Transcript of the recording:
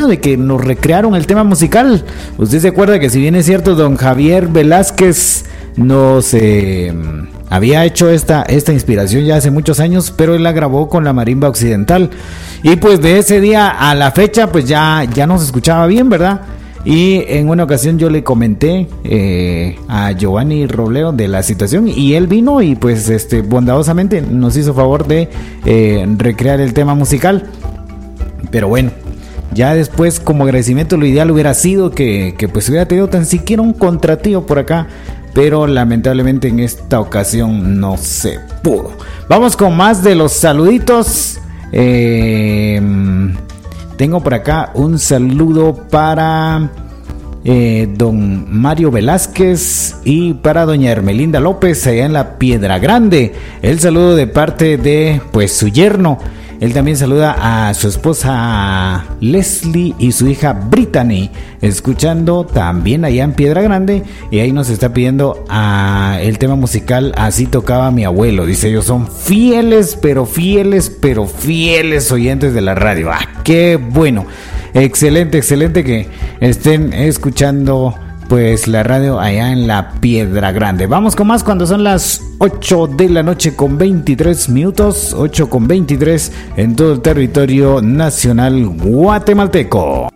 bonito de que nos recrearon el tema musical. Usted se acuerda que, si bien es cierto, don Javier Velázquez nos había hecho esta inspiración ya hace muchos años, pero él la grabó con la marimba occidental, y pues de ese día a la fecha pues ya no se escuchaba bien, ¿verdad? Y en una ocasión yo le comenté a Giovanni Robleo de la situación, y él vino y pues bondadosamente nos hizo favor de recrear el tema musical. Pero bueno, ya después, como agradecimiento, lo ideal hubiera sido que pues hubiera tenido tan siquiera un contratío por acá, pero lamentablemente en esta ocasión no se pudo. Vamos con más de los saluditos. Tengo por acá un saludo para don Mario Velázquez y para doña Hermelinda López allá en la Piedra Grande. El saludo de parte de pues su yerno. Él también saluda a su esposa Leslie y su hija Brittany, escuchando también allá en Piedra Grande, y ahí nos está pidiendo el tema musical Así tocaba mi abuelo. Dice, ellos son fieles oyentes de la radio. ¡Qué bueno! Excelente que estén escuchando pues la radio allá en la Piedra Grande. Vamos con más cuando son las 8 de la noche con 23 minutos, 8 con 23 en todo el territorio nacional guatemalteco.